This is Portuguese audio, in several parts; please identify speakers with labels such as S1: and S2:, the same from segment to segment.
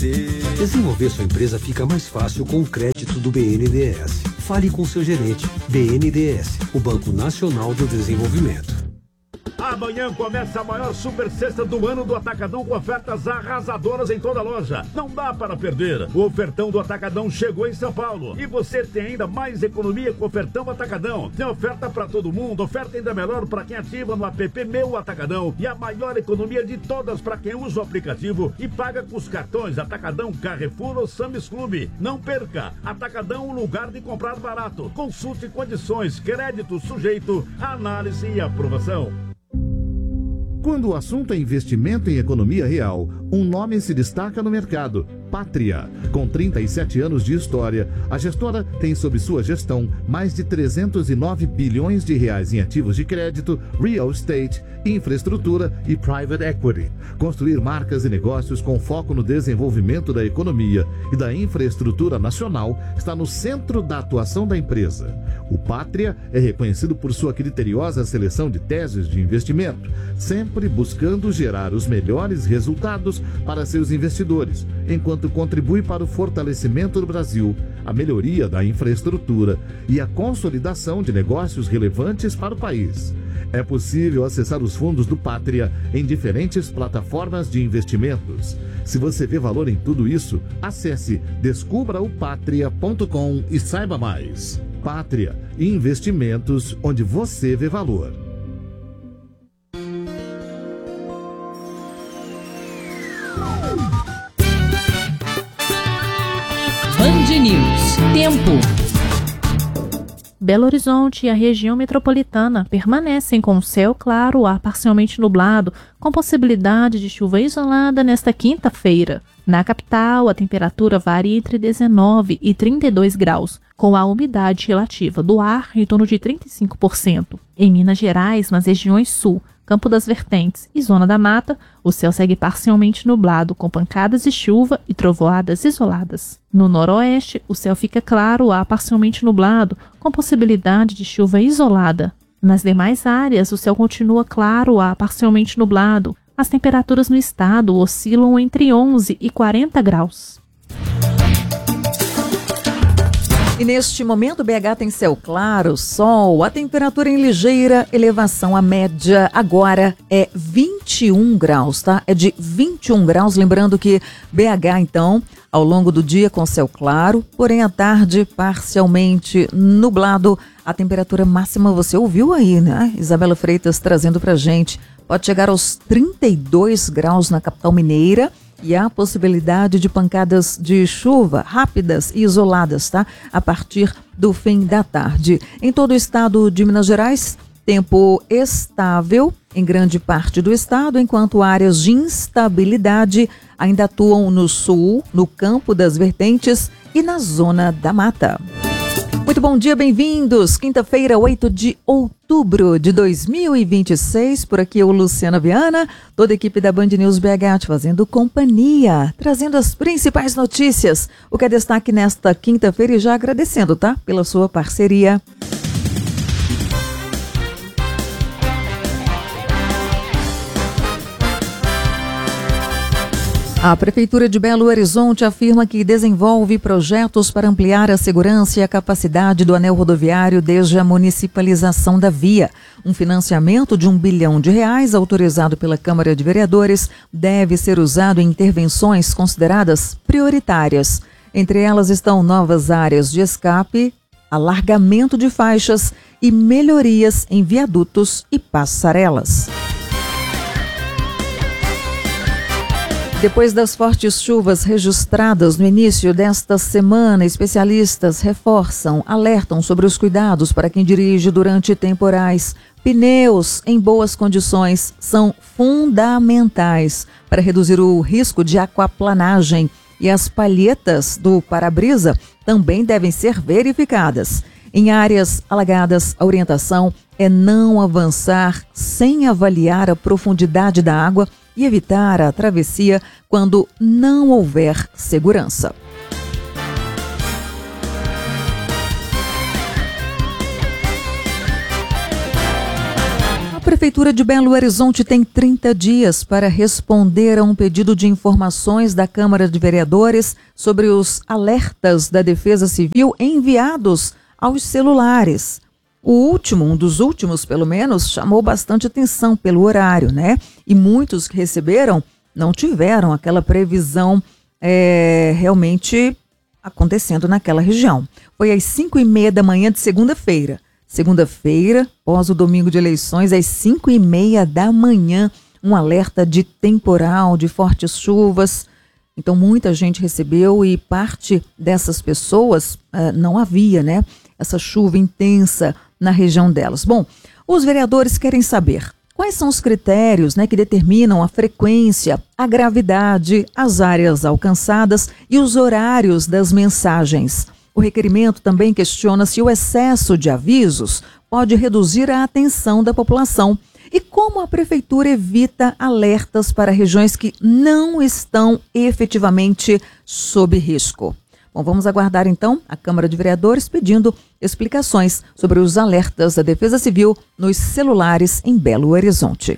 S1: Desenvolver sua empresa fica mais fácil com o crédito do BNDES. Fale com seu gerente. BNDES, o Banco Nacional do Desenvolvimento.
S2: Amanhã começa a maior super sexta do ano do Atacadão com ofertas arrasadoras em toda a loja. Não dá para perder. O ofertão do Atacadão chegou em São Paulo. E você tem ainda mais economia com o ofertão Atacadão. Tem oferta para todo mundo, oferta ainda melhor para quem ativa no app Meu Atacadão. E a maior economia de todas para quem usa o aplicativo e paga com os cartões Atacadão, Carrefour ou Sam's Club. Não perca. Atacadão, um lugar de comprar barato. Consulte condições, crédito sujeito, análise e aprovação.
S3: Quando o assunto é investimento em economia real, um nome se destaca no mercado: Pátria. Com 37 anos de história, a gestora tem sob sua gestão mais de 309 bilhões de reais em ativos de crédito, real estate, infraestrutura e private equity. Construir marcas e negócios com foco no desenvolvimento da economia e da infraestrutura nacional está no centro da atuação da empresa. O Pátria é reconhecido por sua criteriosa seleção de teses de investimento, sempre buscando gerar os melhores resultados para seus investidores, enquanto contribui para o fortalecimento do Brasil, a melhoria da infraestrutura e a consolidação de negócios relevantes para o país. É possível acessar os fundos do Pátria em diferentes plataformas de investimentos. Se você vê valor em tudo isso, acesse descubraopatria.com e saiba mais. Pátria, investimentos onde você vê valor.
S4: Band News. Tempo.
S5: Belo Horizonte e a região metropolitana permanecem com céu claro a parcialmente nublado, com possibilidade de chuva isolada nesta quinta-feira. Na capital, a temperatura varia entre 19 e 32 graus, com a umidade relativa do ar em torno de 35%. Em Minas Gerais, nas regiões sul, Campo das Vertentes e Zona da Mata, o céu segue parcialmente nublado, com pancadas de chuva e trovoadas isoladas. No noroeste, o céu fica claro a parcialmente nublado, com possibilidade de chuva isolada. Nas demais áreas, o céu continua claro a parcialmente nublado. As temperaturas no estado oscilam entre 11 e 40 graus.
S4: E neste momento, BH tem céu claro, sol, a temperatura em ligeira elevação. A média agora é 21 graus, tá? É de 21 graus, lembrando que BH, então, ao longo do dia com céu claro, porém à tarde parcialmente nublado. A temperatura máxima, você ouviu aí, né? Isabela Freitas trazendo pra gente, pode chegar aos 32 graus na capital mineira. E há possibilidade de pancadas de chuva rápidas e isoladas, tá? A partir do fim da tarde. Em todo o estado de Minas Gerais, tempo estável em grande parte do estado, enquanto áreas de instabilidade ainda atuam no sul, no Campo das Vertentes e na Zona da Mata. Muito bom dia, bem-vindos. Quinta-feira, 8 de outubro de 2026. Por aqui é o Luciana Viana, toda a equipe da Band News BH te fazendo companhia, trazendo as principais notícias. O que é destaque nesta quinta-feira e já agradecendo, tá? Pela sua parceria. A Prefeitura de Belo Horizonte afirma que desenvolve projetos para ampliar a segurança e a capacidade do anel rodoviário desde a municipalização da via. Um financiamento de R$1 bilhão autorizado pela Câmara de Vereadores deve ser usado em intervenções consideradas prioritárias. Entre elas estão novas áreas de escape, alargamento de faixas e melhorias em viadutos e passarelas. Depois das fortes chuvas registradas no início desta semana, especialistas alertam sobre os cuidados para quem dirige durante temporais. Pneus em boas condições são fundamentais para reduzir o risco de aquaplanagem e as palhetas do para-brisa também devem ser verificadas. Em áreas alagadas, a orientação é não avançar sem avaliar a profundidade da água e evitar a travessia quando não houver segurança. A Prefeitura de Belo Horizonte tem 30 dias para responder a um pedido de informações da Câmara de Vereadores sobre os alertas da Defesa Civil enviados aos celulares. Um dos últimos, pelo menos, chamou bastante atenção pelo horário, né? E muitos que receberam não tiveram aquela previsão realmente acontecendo naquela região. Foi às 5h30 da manhã de segunda-feira. Segunda-feira, após o domingo de eleições, às 5h30 da manhã, um alerta de temporal, de fortes chuvas. Então, muita gente recebeu e parte dessas pessoas não havia, né? Essa chuva intensa na região delas. Bom, os vereadores querem saber quais são os critérios, né, que determinam a frequência, a gravidade, as áreas alcançadas e os horários das mensagens. O requerimento também questiona se o excesso de avisos pode reduzir a atenção da população e como a Prefeitura evita alertas para regiões que não estão efetivamente sob risco. Bom, vamos aguardar então a Câmara de Vereadores pedindo explicações sobre os alertas da Defesa Civil nos celulares em Belo Horizonte.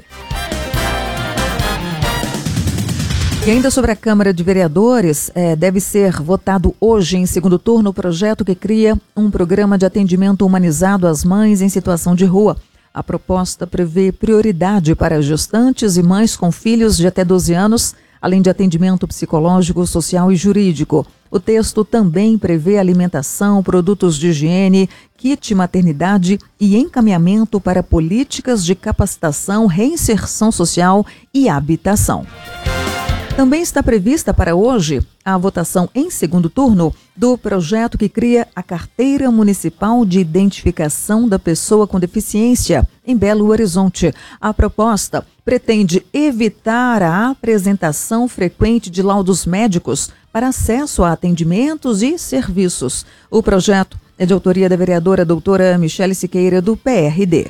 S4: E ainda sobre a Câmara de Vereadores, deve ser votado hoje em segundo turno o projeto que cria um programa de atendimento humanizado às mães em situação de rua. A proposta prevê prioridade para gestantes e mães com filhos de até 12 anos, além de atendimento psicológico, social e jurídico. O texto também prevê alimentação, produtos de higiene, kit maternidade e encaminhamento para políticas de capacitação, reinserção social e habitação. Também está prevista para hoje a votação em segundo turno do projeto que cria a Carteira Municipal de Identificação da Pessoa com Deficiência em Belo Horizonte. A proposta pretende evitar a apresentação frequente de laudos médicos para acesso a atendimentos e serviços. O projeto é de autoria da vereadora doutora Michele Siqueira, do PRD.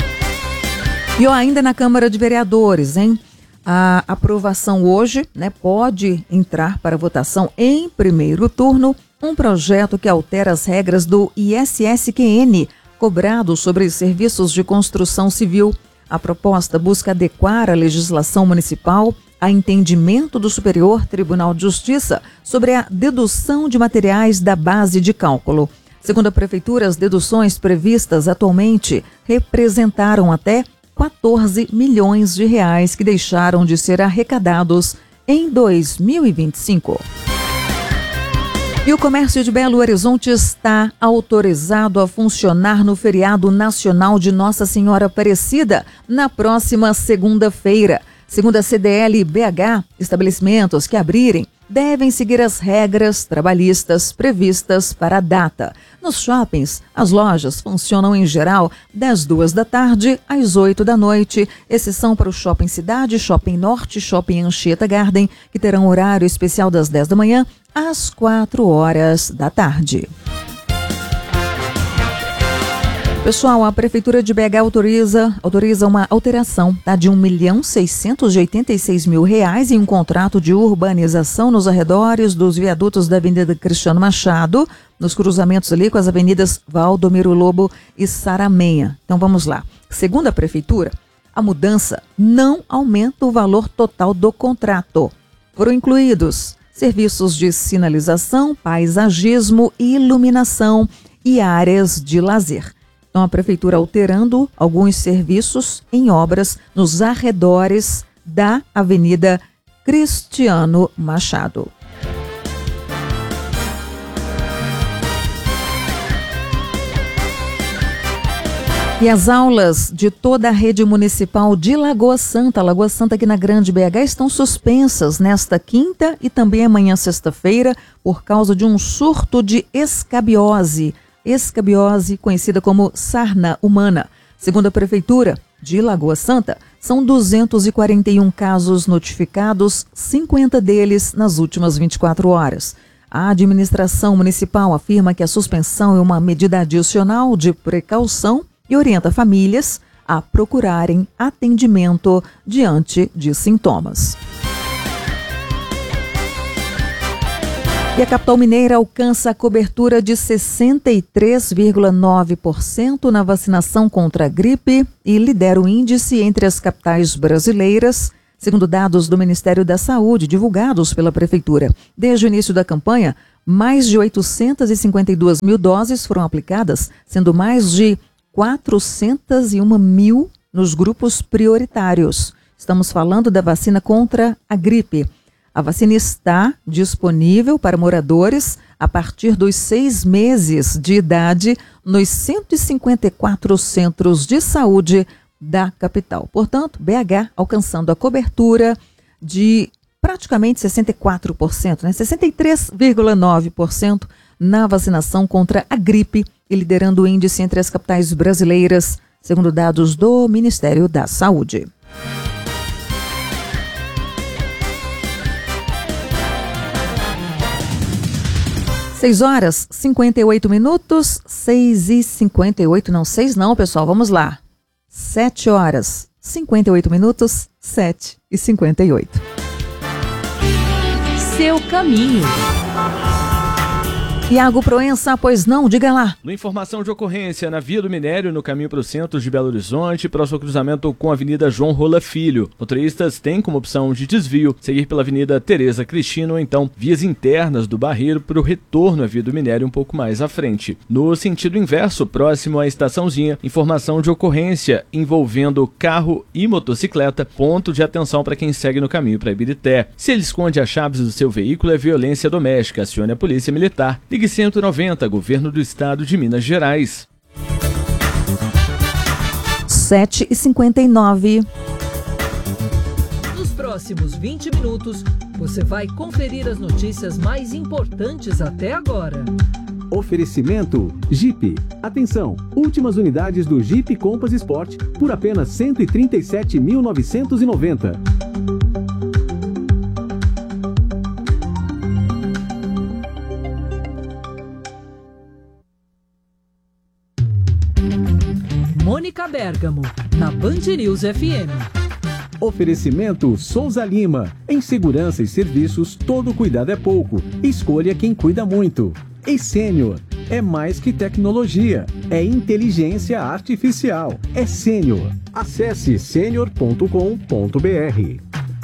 S4: E ainda na Câmara de Vereadores, a aprovação hoje, pode entrar para votação em primeiro turno um projeto que altera as regras do ISSQN, cobrado sobre serviços de construção civil. A proposta busca adequar a legislação municipal a entendimento do Superior Tribunal de Justiça sobre a dedução de materiais da base de cálculo. Segundo a Prefeitura, as deduções previstas atualmente representaram até 14 milhões de reais que deixaram de ser arrecadados em 2025. E o comércio de Belo Horizonte está autorizado a funcionar no feriado nacional de Nossa Senhora Aparecida na próxima segunda-feira. Segundo a CDL-BH, estabelecimentos que abrirem devem seguir as regras trabalhistas previstas para a data. Nos shoppings, as lojas funcionam em geral das 2 da tarde às 8 da noite, exceção para o Shopping Cidade, Shopping Norte, Shopping Anchieta Garden, que terão horário especial das 10 da manhã às 4 horas da tarde. Pessoal, a Prefeitura de BH autoriza uma alteração de R$1.686.000 em um contrato de urbanização nos arredores dos viadutos da Avenida Cristiano Machado, nos cruzamentos ali com as avenidas Valdomiro Lobo e Saramenha. Então vamos lá. Segundo a Prefeitura, a mudança não aumenta o valor total do contrato. Foram incluídos serviços de sinalização, paisagismo, iluminação e áreas de lazer. Então, a Prefeitura alterando alguns serviços em obras nos arredores da Avenida Cristiano Machado. E as aulas de toda a rede municipal de Lagoa Santa aqui na Grande BH, estão suspensas nesta quinta e também amanhã, sexta-feira, por causa de um surto de escabiose. Escabiose, conhecida como sarna humana. Segundo a Prefeitura de Lagoa Santa, são 241 casos notificados, 50 deles nas últimas 24 horas. A administração municipal afirma que a suspensão é uma medida adicional de precaução e orienta famílias a procurarem atendimento diante de sintomas. E a capital mineira alcança a cobertura de 63,9% na vacinação contra a gripe e lidera o índice entre as capitais brasileiras, segundo dados do Ministério da Saúde divulgados pela Prefeitura. Desde o início da campanha, mais de 852 mil doses foram aplicadas, sendo mais de 401 mil nos grupos prioritários. Estamos falando da vacina contra a gripe. A vacina está disponível para moradores a partir dos 6 meses de idade nos 154 centros de saúde da capital. Portanto, BH alcançando a cobertura de praticamente 64%, 63,9% na vacinação contra a gripe e liderando o índice entre as capitais brasileiras, segundo dados do Ministério da Saúde. 6h58, 6h58, não, 6 não, pessoal, vamos lá. 7h58, 7h58.
S5: Seu caminho.
S4: Iago Proença, pois não, diga lá.
S6: No informação de ocorrência, na Via do Minério, no caminho para o centro de Belo Horizonte, próximo ao cruzamento com a Avenida João Rola Filho. Motoristas têm como opção de desvio seguir pela Avenida Tereza Cristina ou então vias internas do Barreiro para o retorno à Via do Minério um pouco mais à frente. No sentido inverso, próximo à estaçãozinha, informação de ocorrência envolvendo carro e motocicleta, ponto de atenção para quem segue no caminho para Ibirité. Se ele esconde as chaves do seu veículo, é violência doméstica. Acione a Polícia Militar. Ligue 190, Governo do Estado de Minas Gerais.
S4: 7h59.
S7: Nos próximos 20 minutos, você vai conferir as notícias mais importantes até agora.
S8: Oferecimento Jeep. Atenção, últimas unidades do Jeep Compass Sport por apenas R$ 137.990.
S7: Mônica Bergamo, na Band News FM.
S8: Oferecimento Souza Lima. Em segurança e serviços, todo cuidado é pouco. Escolha quem cuida muito. E Sênior. É mais que tecnologia. É inteligência artificial. É Sênior. Acesse senior.com.br.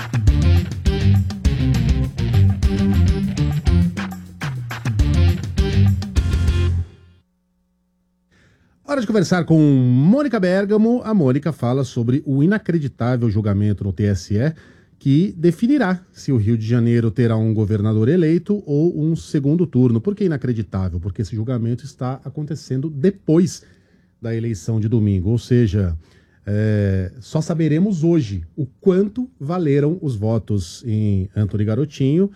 S9: Hora de conversar com Mônica Bergamo. A Mônica fala sobre o inacreditável julgamento no TSE que definirá se o Rio de Janeiro terá um governador eleito ou um segundo turno. Por que inacreditável? Porque esse julgamento está acontecendo depois da eleição de domingo, ou seja, só saberemos hoje o quanto valeram os votos em Antony Garotinho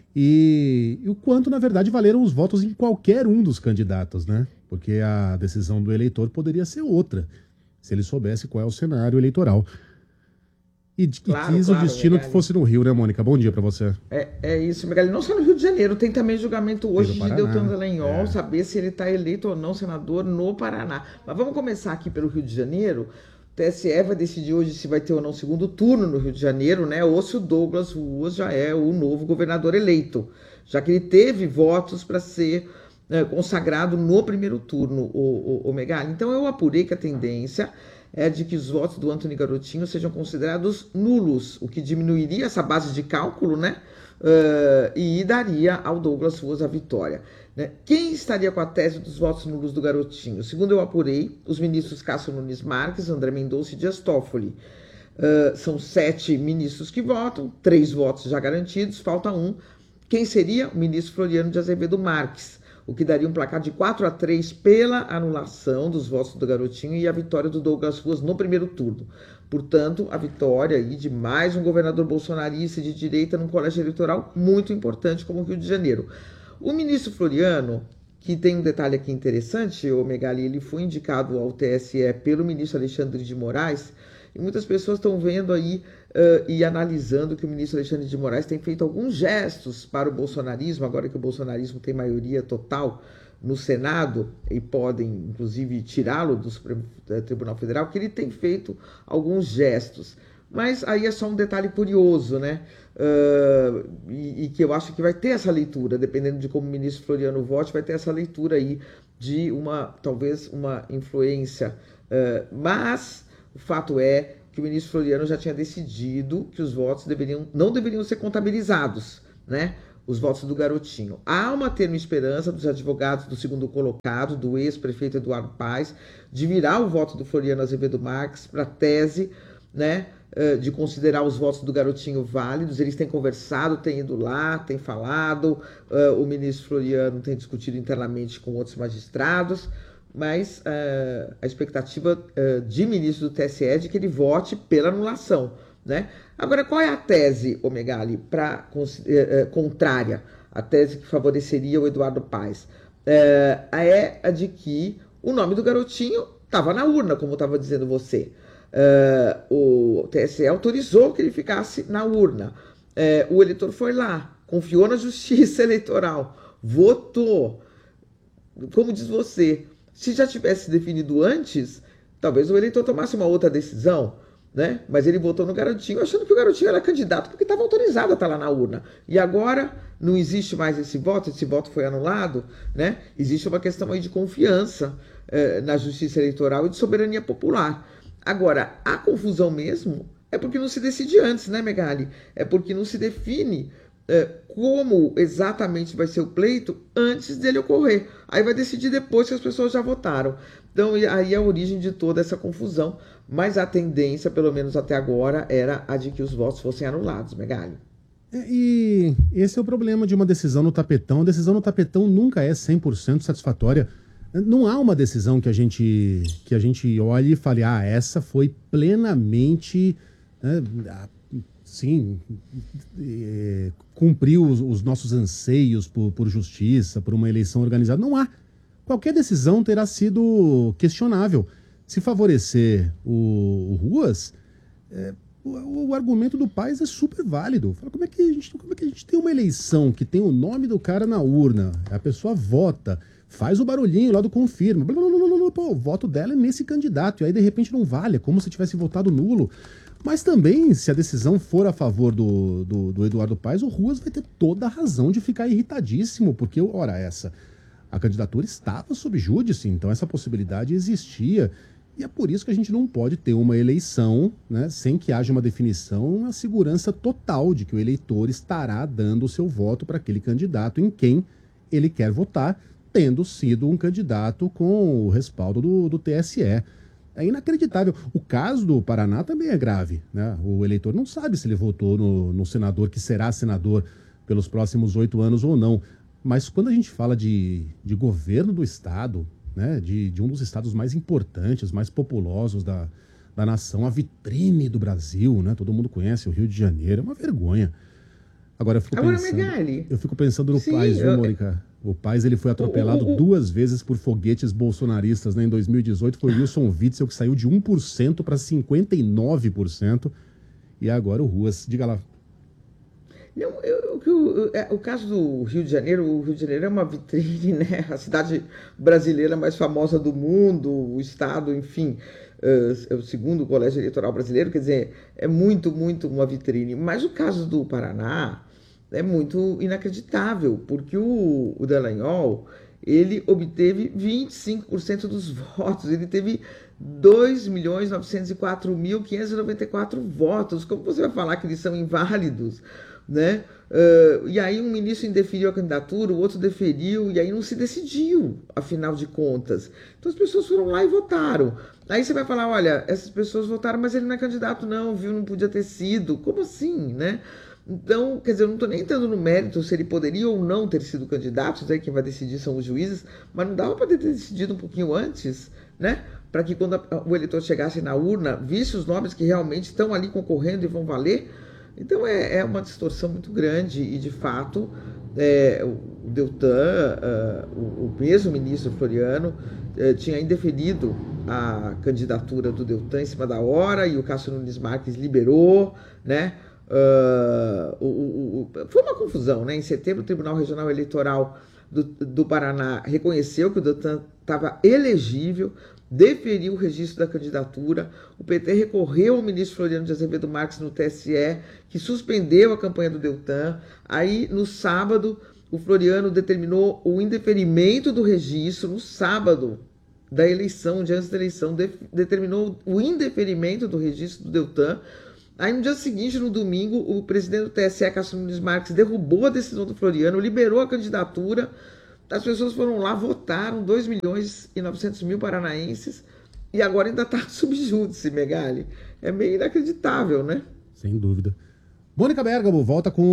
S9: e o quanto, na verdade, valeram os votos em qualquer um dos candidatos, né? Porque a decisão do eleitor poderia ser outra, se ele soubesse qual é o cenário eleitoral. E quis o destino Megali, que fosse no Rio, né, Mônica? Bom dia para você.
S10: É isso, Megali. Não só no Rio de Janeiro, tem também julgamento hoje de Deltan Dallagnol, saber se ele está eleito ou não senador no Paraná. Mas vamos começar aqui pelo Rio de Janeiro. O TSE vai decidir hoje se vai ter ou não segundo turno no Rio de Janeiro, né? Ou se o Douglas Ruas já é o novo governador eleito, já que ele teve votos para ser consagrado no primeiro turno, o Megali. Então eu apurei que a tendência é de que os votos do Antony Garotinho sejam considerados nulos, o que diminuiria essa base de cálculo, né? E daria ao Douglas Ruas a vitória. Né? Quem estaria com a tese dos votos nulos do Garotinho? Segundo eu apurei, os ministros Cássio Nunes Marques, André Mendonça e Dias Toffoli. São 7 ministros que votam, 3 votos já garantidos, falta um. Quem seria? O ministro Floriano de Azevedo Marques, o que daria um placar de 4-3 pela anulação dos votos do Garotinho e a vitória do Douglas Ruas no primeiro turno. Portanto, a vitória aí de mais um governador bolsonarista de direita num colégio eleitoral muito importante como o Rio de Janeiro. O ministro Floriano, que tem um detalhe aqui interessante, o Megali, ele foi indicado ao TSE pelo ministro Alexandre de Moraes, e muitas pessoas estão vendo aí e analisando que o ministro Alexandre de Moraes tem feito alguns gestos para o bolsonarismo, agora que o bolsonarismo tem maioria total no Senado e podem, inclusive, tirá-lo do Supremo Tribunal Federal, que ele tem feito alguns gestos. Mas aí é só um detalhe curioso, né? e que eu acho que vai ter essa leitura, dependendo de como o ministro Floriano vote, vai ter essa leitura aí de talvez uma influência. Mas o fato é que o ministro Floriano já tinha decidido que os votos não deveriam ser contabilizados, né? Os votos do garotinho. Há uma tênue esperança dos advogados do segundo colocado, do ex-prefeito Eduardo Paes, de virar o voto do Floriano Azevedo Marques para a tese, né, de considerar os votos do garotinho válidos. Eles têm conversado, têm ido lá, têm falado, o ministro Floriano tem discutido internamente com outros magistrados, mas a expectativa de ministro do TSE é de que ele vote pela anulação, né? Agora, qual é a tese, Megali, contrária, a tese que favoreceria o Eduardo Paes? É a de que o nome do garotinho estava na urna, como estava dizendo você. O TSE autorizou que ele ficasse na urna. O eleitor foi lá, confiou na justiça eleitoral, votou. Como diz você, se já tivesse definido antes, talvez o eleitor tomasse uma outra decisão, né? Mas ele votou no garotinho achando que o garotinho era candidato porque estava autorizado a estar lá na urna. E agora não existe mais esse voto foi anulado, né? Existe uma questão aí de confiança na justiça eleitoral e de soberania popular. Agora, a confusão mesmo é porque não se decide antes, né, Megali? É porque não se define como exatamente vai ser o pleito antes dele ocorrer. Aí vai decidir depois que as pessoas já votaram. Então, aí é a origem de toda essa confusão. Mas a tendência, pelo menos até agora, era a de que os votos fossem anulados, Megali.
S9: E esse é o problema de uma decisão no tapetão. A decisão no tapetão nunca é 100% satisfatória. Não há uma decisão que a gente olhe e fale, essa foi plenamente, cumpriu os nossos anseios por justiça, por uma eleição organizada. Não há. Qualquer decisão terá sido questionável. Se favorecer o Ruas, o argumento do Paes é super válido. Fala, como é que a gente tem uma eleição que tem o nome do cara na urna, a pessoa vota, faz o barulhinho lá do confirma, o voto dela é nesse candidato, e aí de repente não vale, é como se tivesse votado nulo. Mas também, se a decisão for a favor do Eduardo Paes, o Ruas vai ter toda a razão de ficar irritadíssimo, porque, ora, a candidatura estava sob júdice, então essa possibilidade existia. E é por isso que a gente não pode ter uma eleição, né, sem que haja uma definição, uma segurança total de que o eleitor estará dando o seu voto para aquele candidato em quem ele quer votar, tendo sido um candidato com o respaldo do TSE. É inacreditável. O caso do Paraná também é grave, né? O eleitor não sabe se ele votou no senador que será senador pelos próximos 8 anos ou não. Mas quando a gente fala de governo do Estado, né, de um dos estados mais importantes, mais populosos da nação, a vitrine do Brasil, né? Todo mundo conhece o Rio de Janeiro, é uma vergonha. Agora eu fico pensando no Paes, viu, Mônica? O Paes, ele foi atropelado 2 vezes por foguetes bolsonaristas, né? Em 2018 foi o Wilson Witzel, que saiu de 1% para 59%, e agora o Ruas. Diga lá.
S10: Não, o caso do Rio de Janeiro, o Rio de Janeiro é uma vitrine, né? A cidade brasileira mais famosa do mundo, o estado, enfim, é o segundo colégio eleitoral brasileiro, quer dizer, é muito, muito uma vitrine. Mas o caso do Paraná é muito inacreditável, porque o Dallagnol, ele obteve 25% dos votos, ele teve 2.904.594 votos. Como você vai falar que eles são inválidos, né? E aí um ministro indeferiu a candidatura, o outro deferiu, e aí não se decidiu, afinal de contas. Então as pessoas foram lá e votaram. Aí você vai falar, olha, essas pessoas votaram, mas ele não é candidato não, viu? Não podia ter sido. Como assim, né? Então, quer dizer, eu não estou nem entrando no mérito se ele poderia ou não ter sido candidato, isso aí quem vai decidir são os juízes, mas não dava para ter decidido um pouquinho antes, né? Para que quando o eleitor chegasse na urna, visse os nomes que realmente estão ali concorrendo e vão valer. Então é uma distorção muito grande e, de fato, o Deltan, o mesmo ministro Floriano, tinha indeferido a candidatura do Deltan em cima da hora e o Cássio Nunes Marques liberou, né? Foi uma confusão, né? Em setembro, o Tribunal Regional Eleitoral do Paraná reconheceu que o Deltan estava elegível, deferiu o registro da candidatura. O PT recorreu ao ministro Floriano de Azevedo Marques no TSE, que suspendeu a campanha do Deltan. Aí, no sábado, o Floriano determinou o indeferimento do registro. No sábado da eleição, um dia antes da eleição, determinou o indeferimento do registro do Deltan. Aí, no dia seguinte, no domingo, o presidente do TSE, Cássio Nunes Marques, derrubou a decisão do Floriano, liberou a candidatura. As pessoas foram lá, votaram, 2.900.000 paranaenses, e agora ainda está subjúdice, Megali. É meio inacreditável, né?
S9: Sem dúvida. Mônica Bergamo volta com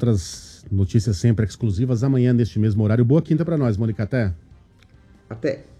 S9: outras notícias sempre exclusivas amanhã, neste mesmo horário. Boa quinta para nós, Mônica. Até.
S10: Até.